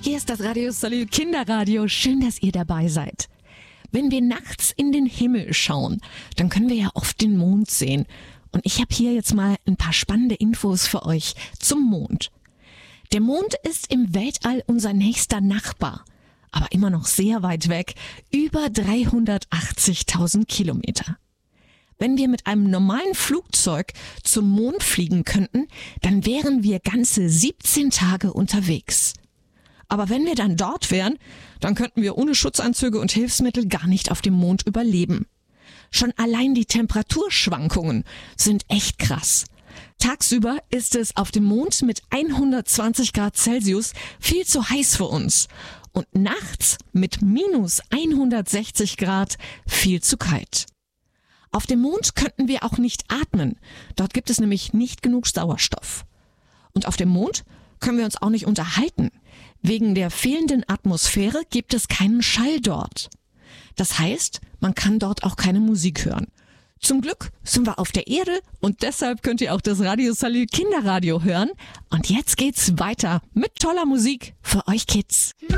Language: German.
Hier ist das Radio Salü Kinderradio. Schön, dass ihr dabei seid. Wenn wir nachts in den Himmel schauen, dann können wir ja oft den Mond sehen. Und ich habe hier jetzt mal ein paar spannende Infos für euch zum Mond. Der Mond ist im Weltall unser nächster Nachbar, aber immer noch sehr weit weg, über 380.000 Kilometer. Wenn wir mit einem normalen Flugzeug zum Mond fliegen könnten, dann wären wir ganze 17 Tage unterwegs. Aber wenn wir dann dort wären, dann könnten wir ohne Schutzanzüge und Hilfsmittel gar nicht auf dem Mond überleben. Schon allein die Temperaturschwankungen sind echt krass. Tagsüber ist es auf dem Mond mit 120 Grad Celsius viel zu heiß für uns und nachts mit minus 160 Grad viel zu kalt. Auf dem Mond könnten wir auch nicht atmen. Dort gibt es nämlich nicht genug Sauerstoff. Und auf dem Mond können wir uns auch nicht unterhalten. Wegen der fehlenden Atmosphäre gibt es keinen Schall dort. Das heißt, man kann dort auch keine Musik hören. Zum Glück sind wir auf der Erde und deshalb könnt ihr auch das Radio Salü Kinderradio hören. Und jetzt geht's weiter mit toller Musik für euch Kids.